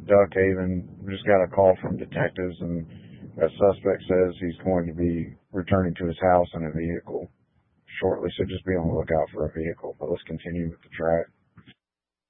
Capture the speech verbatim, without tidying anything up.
Duck Haven. We just got a call from detectives, and that suspect says he's going to be returning to his house in a vehicle shortly, so just be on the lookout for a vehicle. But let's continue with the track.